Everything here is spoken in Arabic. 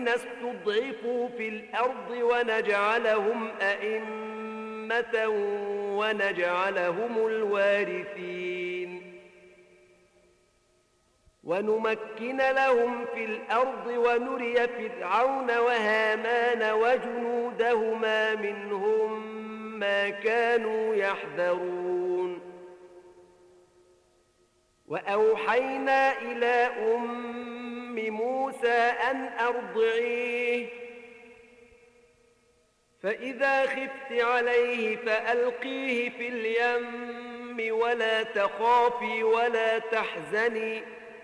استضعفوا في الأرض ونجعلهم أئمة ونجعلهم الوارثين ونمكن لهم في الأرض ونري فرعون وهامان وجنودهما منهم ما كانوا يحذرون وأوحينا إلى موسى أن أرضعيه فإذا خفت عليه فألقيه في اليم ولا تخافي ولا تحزني